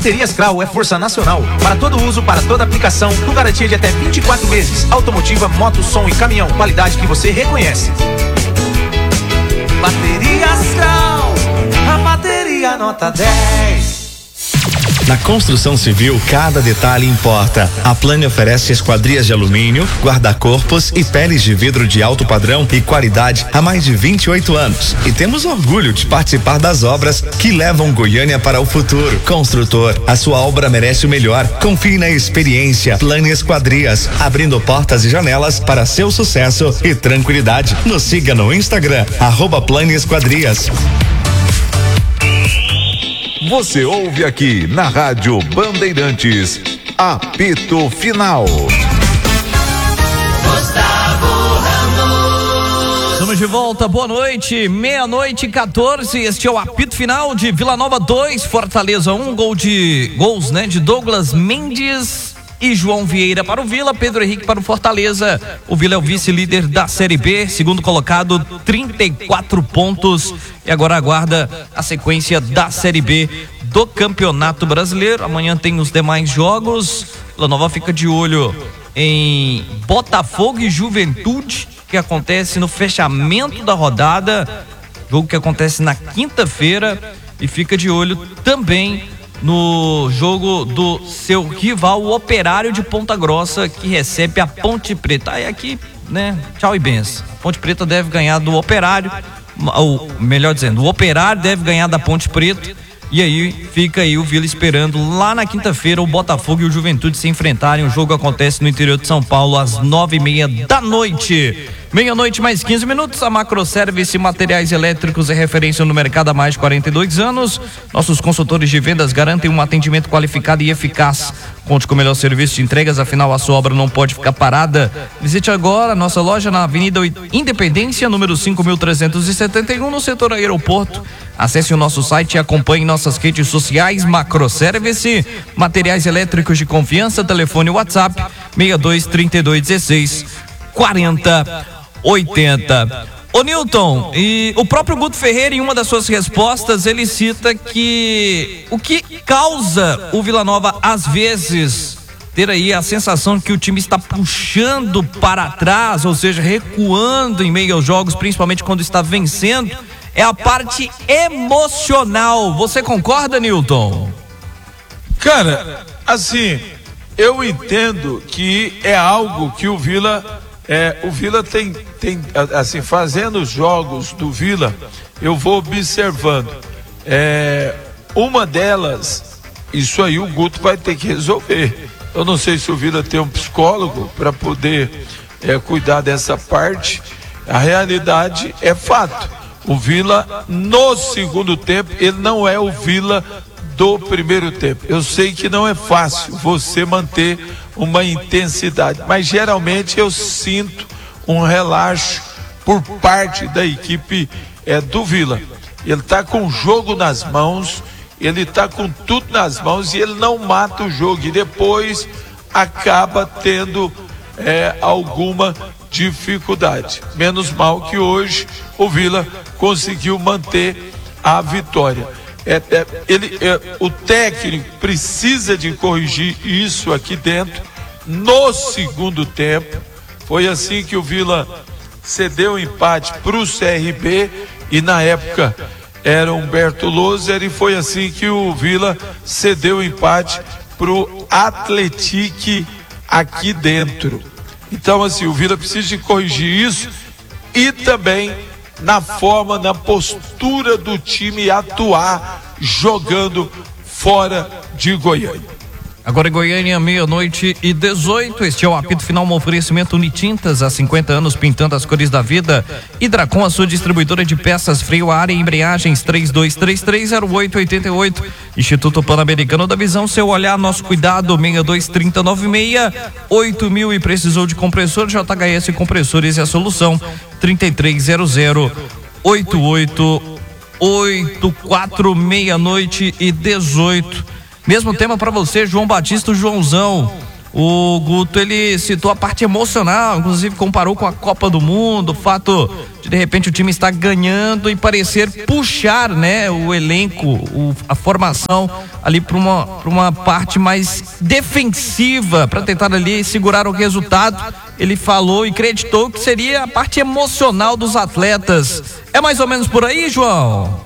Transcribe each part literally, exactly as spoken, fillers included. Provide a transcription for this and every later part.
Baterias Krau é força nacional. Para todo uso, para toda aplicação, com garantia de até vinte e quatro meses. Automotiva, moto, som e caminhão. Qualidade que você reconhece. Baterias Krau, a bateria nota dez. Na construção civil, cada detalhe importa. A Plane oferece esquadrias de alumínio, guarda-corpos e peles de vidro de alto padrão e qualidade há mais de vinte e oito anos. E temos orgulho de participar das obras que levam Goiânia para o futuro. Construtor, a sua obra merece o melhor. Confie na experiência. Plane Esquadrias, abrindo portas e janelas para seu sucesso e tranquilidade. Nos siga no Instagram, arroba Plane Esquadrias. Você ouve aqui na Rádio Bandeirantes, apito final. Gustavo Ramos. Estamos de volta, boa noite, meia-noite e quatorze, este é o apito final de Vila Nova dois, Fortaleza um, gol de, gols, né, de Douglas Mendes e João Vieira para o Vila, Pedro Henrique para o Fortaleza. O Vila é o vice-líder da Série B, segundo colocado, trinta e quatro pontos, e agora aguarda a sequência da Série B do Campeonato Brasileiro. Amanhã tem os demais jogos. Vila Nova fica de olho em Botafogo e Juventude, que acontece no fechamento da rodada, jogo que acontece na quinta-feira, e fica de olho também no jogo do seu rival, o Operário de Ponta Grossa, que recebe a Ponte Preta. Aí aqui, né, tchau e benção. A Ponte Preta deve ganhar do Operário, ou melhor dizendo, o Operário deve ganhar da Ponte Preta, e aí fica aí o Vila esperando lá na quinta-feira o Botafogo e o Juventude se enfrentarem. O jogo acontece no interior de São Paulo às nove e meia da noite. Meia-noite mais quinze minutos, a Macroservice Materiais Elétricos é referência no mercado há mais de quarenta e dois anos. Nossos consultores de vendas garantem um atendimento qualificado e eficaz. Conte com o melhor serviço de entregas, afinal a sua obra não pode ficar parada. Visite agora a nossa loja na Avenida Independência, número cinco mil trezentos e setenta e um, no setor aeroporto. Acesse o nosso site e acompanhe nossas redes sociais. Macroservice, materiais elétricos de confiança, telefone WhatsApp seis dois, trinta e dois, dezesseis, quarenta, oitenta. Ô Newton, e o próprio Guto Ferreira, em uma das suas respostas, ele cita que o que causa o Vila Nova às vezes ter aí a sensação que o time está puxando para trás, ou seja, recuando em meio aos jogos, principalmente quando está vencendo, é a parte emocional. Você concorda, Newton? Cara, assim, eu entendo que é algo que o Vila, é, o Vila tem, tem, assim, fazendo os jogos do Vila, eu vou observando. É, uma delas, isso aí o Guto vai ter que resolver. Eu não sei se o Vila tem um psicólogo para poder é, cuidar dessa parte. A realidade é fato. O Vila, no segundo tempo, ele não é o Vila do primeiro tempo. Eu sei que não é fácil você manter uma intensidade, mas geralmente eu sinto um relaxo por parte da equipe é, do Vila. Ele está com o jogo nas mãos, ele está com tudo nas mãos e ele não mata o jogo, e depois acaba tendo é, alguma dificuldade. Menos mal que hoje o Vila conseguiu manter a vitória. É, é, ele, é, o técnico precisa de corrigir isso aqui dentro no segundo tempo. Foi assim que o Vila cedeu o empate para o C R B, e na época era Humberto Loser, e foi assim que o Vila cedeu o empate para o Atlético aqui dentro. Então, assim, o Vila precisa de corrigir isso, e também na forma, na postura do time atuar jogando fora de Goiânia. Agora em Goiânia, meia-noite e dezoito, este é o apito final, um oferecimento Unitintas, há cinquenta anos pintando as cores da vida. Hidracom, a sua distribuidora de peças, freio a ar e embreagens, três dois três três, zero oito oito oito. Instituto Pan-Americano da Visão, seu olhar, nosso cuidado, seis dois três zero nove seis, oito mil, e precisou de compressor, J H S Compressores é a solução, trinta e três zero zero, oito oito oito quatro, meia-noite e dezoito. Mesmo tema para você, João Batista, o Joãozão. O Guto, ele citou a parte emocional, inclusive comparou com a Copa do Mundo, o fato de de repente o time estar ganhando e parecer puxar, né, o elenco, o, a formação ali para uma, para uma parte mais defensiva, para tentar ali segurar o resultado. Ele falou e acreditou que seria a parte emocional dos atletas. É mais ou menos por aí, João?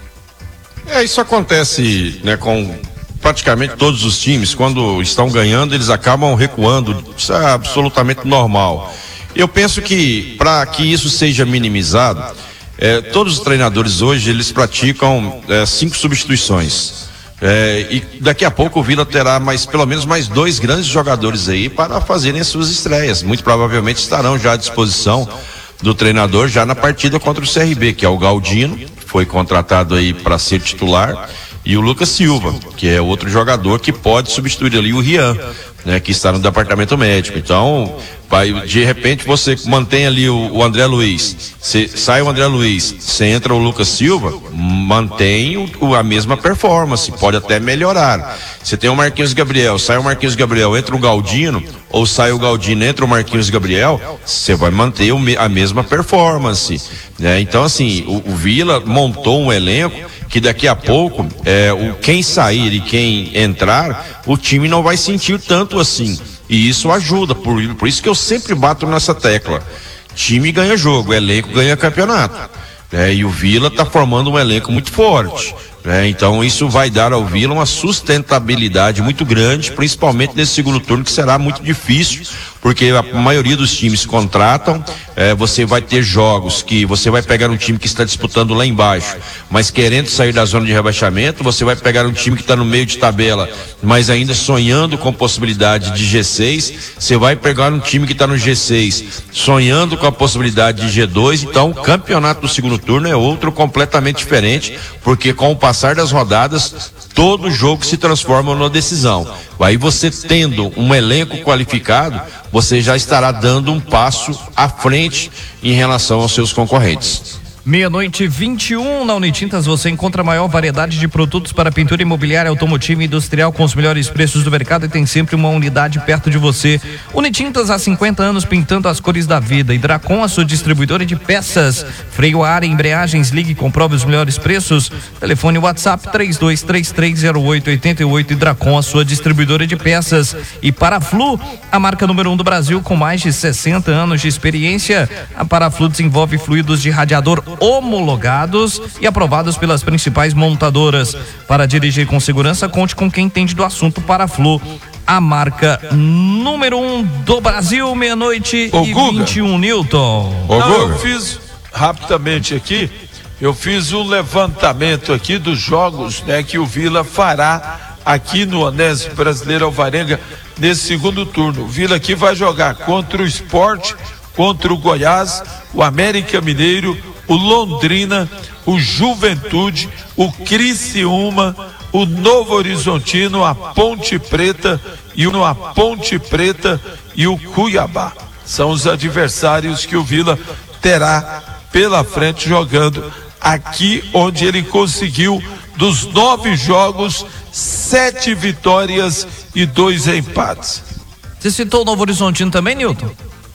É, isso acontece, né, com praticamente todos os times. Quando estão ganhando, eles acabam recuando. Isso é absolutamente normal. Eu penso que, para que isso seja minimizado, é, todos os treinadores hoje, eles praticam é, cinco substituições. É, e daqui a pouco o Vila terá mais, pelo menos mais dois grandes jogadores aí para fazerem as suas estreias. Muito provavelmente estarão já à disposição do treinador já na partida contra o C R B, que é o Galdino, que foi contratado aí para ser titular, e o Lucas Silva, que é outro jogador que pode substituir ali o Rian, né, que está no departamento médico. Então, vai, de repente você mantém ali o, o André Luiz, cê, sai o André Luiz, você entra o Lucas Silva, mantém o, a mesma performance, pode até melhorar. Você tem o Marquinhos Gabriel, sai o Marquinhos Gabriel, entra o Galdino, ou sai o Galdino, entra o Marquinhos Gabriel, você vai manter o, a mesma performance, né? Então, assim, o, o Vila montou um elenco que daqui a pouco, é, o, quem sair e quem entrar, o time não vai sentir tanto assim. E isso ajuda, por, por isso que eu sempre bato nessa tecla. Time ganha jogo, elenco ganha campeonato. Né? E o Vila está formando um elenco muito forte. Né? Então isso vai dar ao Vila uma sustentabilidade muito grande, principalmente nesse segundo turno, que será muito difícil, porque a maioria dos times contratam, é, você vai ter jogos que você vai pegar um time que está disputando lá embaixo, mas querendo sair da zona de rebaixamento, você vai pegar um time que está no meio de tabela, mas ainda sonhando com possibilidade de G seis, você vai pegar um time que está no G seis, sonhando com a possibilidade de G dois. Então o campeonato do segundo turno é outro completamente diferente, porque com o passar das rodadas, todo jogo se transforma numa decisão. Aí você tendo um elenco qualificado, você já estará dando um passo à frente em relação aos seus concorrentes. Meia-noite vinte e um, na Unitintas você encontra a maior variedade de produtos para pintura imobiliária, automotiva e industrial com os melhores preços do mercado, e tem sempre uma unidade perto de você. Unitintas há cinquenta anos pintando as cores da vida. E Dracon, a sua distribuidora de peças, freio a ar e embreagens. Ligue e comprove os melhores preços. Telefone WhatsApp três dois três três zero oito oito oito. E Dracon, a sua distribuidora de peças. E Paraflu, a marca número um do Brasil com mais de sessenta anos de experiência. A Paraflu desenvolve fluidos de radiador homologados e aprovados pelas principais montadoras. Para dirigir com segurança, conte com quem entende do assunto. Paraflu, a marca número um do Brasil. Meia-noite e vinte e um, Newton. Não, eu fiz rapidamente aqui, eu fiz um levantamento aqui dos jogos, né, que o Vila fará aqui no Onésio Brasileiro Alvarenga nesse segundo turno. O Vila aqui vai jogar contra o Sport, contra o Goiás, o América Mineiro, o Londrina, o Juventude, o Criciúma, o Novo Horizontino, a Ponte Preta e o a Ponte Preta e o Cuiabá. São os adversários que o Vila terá pela frente jogando aqui, onde ele conseguiu, dos nove jogos, sete vitórias e dois empates. Você citou o Novo Horizontino também, Newton?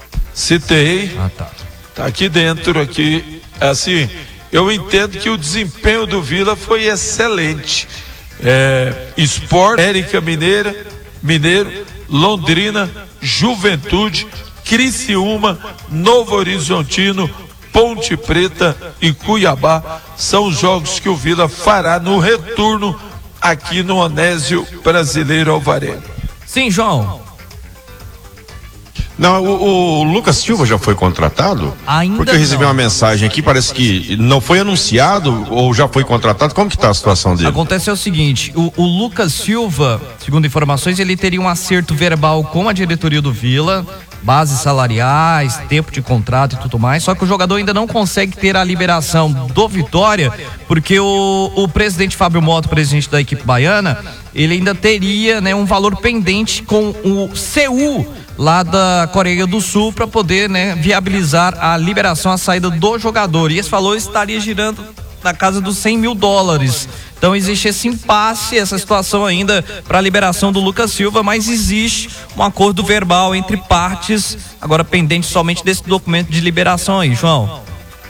Citei. Ah, tá. Tá aqui dentro, aqui. Assim, eu entendo que o desempenho do Vila foi excelente. É, Sport, América Mineira, Mineiro, Londrina, Juventude, Criciúma, Novo Horizontino, Ponte Preta e Cuiabá são os jogos que o Vila fará no retorno aqui no Onésio Brasileiro Alvarenga. Sim, João. Não, o, o Lucas Silva já foi contratado? Ainda Porque eu recebi não. uma mensagem aqui, parece que não foi anunciado ou já foi contratado. Como que está a situação dele? Acontece é o seguinte, o, o Lucas Silva, segundo informações, ele teria um acerto verbal com a diretoria do Vila, bases salariais, tempo de contrato e tudo mais, só que o jogador ainda não consegue ter a liberação do Vitória, porque o, o presidente Fábio Mota, presidente da equipe baiana, ele ainda teria, né, um valor pendente com o C U lá da Coreia do Sul para poder, né, viabilizar a liberação, a saída do jogador. E esse valor estaria girando na casa dos cem mil dólares. Então existe esse impasse, essa situação ainda para a liberação do Lucas Silva, mas existe um acordo verbal entre partes, agora pendente somente desse documento de liberação aí, João.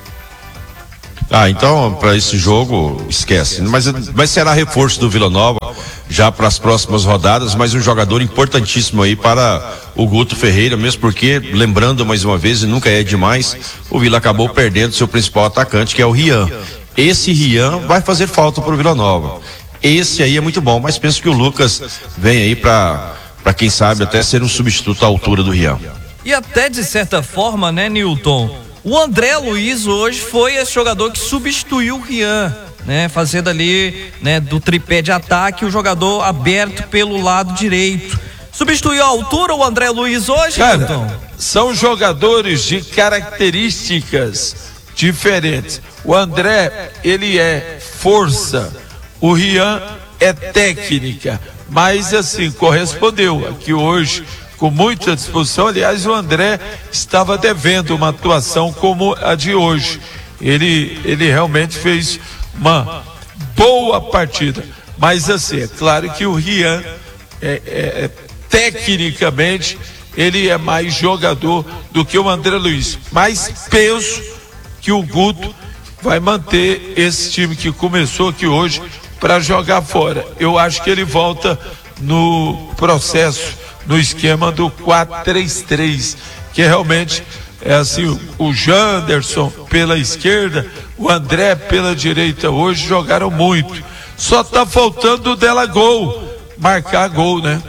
Ah, então para esse jogo esquece, mas, mas será reforço do Vila Nova já para as próximas rodadas, mas um jogador importantíssimo aí para o Guto Ferreira, mesmo porque, lembrando mais uma vez, e nunca é demais, o Vila acabou perdendo seu principal atacante, que é o Rian. Esse Rian vai fazer falta para o Vila Nova. Esse aí é muito bom, mas penso que o Lucas vem aí para, para quem sabe, até ser um substituto à altura do Rian. E até de certa forma, né, Nilton? O André Luiz hoje foi esse jogador que substituiu o Rian, né? Fazendo ali, né, do tripé de ataque, o jogador aberto pelo lado direito. Substituiu a altura o André Luiz hoje, Cara, Nilton? São jogadores de características diferentes. O André, ele é força, o Rian é técnica, mas assim, correspondeu aqui hoje com muita disposição. Aliás, o André estava devendo uma atuação como a de hoje. Ele, ele realmente fez uma boa partida, mas assim, é claro que o Rian é, é, é, tecnicamente ele é mais jogador do que o André Luiz, mas penso que o Guto vai manter esse time que começou aqui hoje para jogar fora. Eu acho que ele volta no processo, no esquema do quatro três três, que realmente é assim, o Janderson pela esquerda, o André pela direita hoje jogaram muito. Só tá faltando o Della Gol marcar gol, né?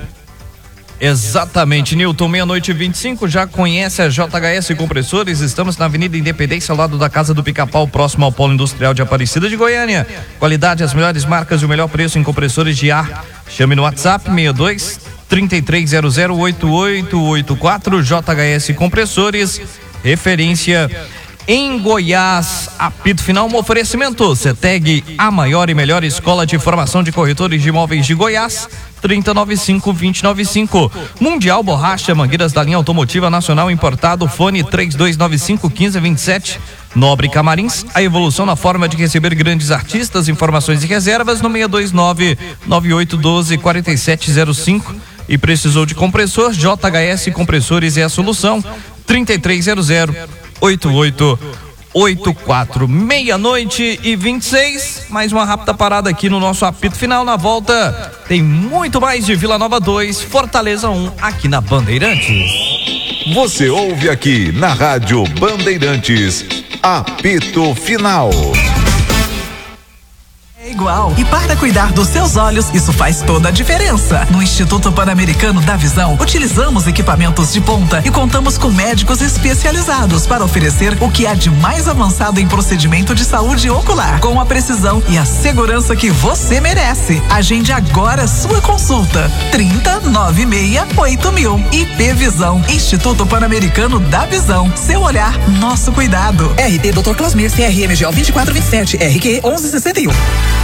Exatamente, Nilton, meia-noite e vinte e cinco, já conhece a J H S Compressores? Estamos na Avenida Independência, ao lado da Casa do Pica-Pau, próximo ao Polo Industrial de Aparecida de Goiânia. Qualidade, as melhores marcas e o melhor preço em compressores de ar. Chame no WhatsApp seis dois, três três zero zero, oito oito oito quatro. J H S Compressores, referência em Goiás. Apito final, um oferecimento CETEG, a maior e melhor escola de formação de corretores de imóveis de Goiás. trinta e noventa e cinco, vinte e noventa e cinco. Mundial Borracha, mangueiras da linha automotiva nacional importado, fone três dois nove cinco, um cinco dois sete. Nobre Camarins, a evolução na forma de receber grandes artistas. Informações e reservas no seis dois nove, nove oito um dois, quatro sete zero cinco. E precisou de compressor? J H S Compressores é a solução. trinta e três zero zero, oito oito oito quatro. Meia-noite e vinte e seis. Mais uma rápida parada aqui no nosso apito final. Na volta tem muito mais de Vila Nova dois, Fortaleza um, aqui na Bandeirantes. Você ouve aqui na Rádio Bandeirantes, apito final. É igual. E para cuidar dos seus olhos, isso faz toda a diferença. No Instituto Pan-Americano da Visão, utilizamos equipamentos de ponta e contamos com médicos especializados para oferecer o que há de mais avançado em procedimento de saúde ocular, com a precisão e a segurança que você merece. Agende agora sua consulta. trinta, noventa e seis, oito mil. I P Visão, Instituto Pan-Americano da Visão. Seu olhar, nosso cuidado. R T doutor Clasmir, C R M G O vinte e quatro vinte e sete, R Q onze sessenta e um.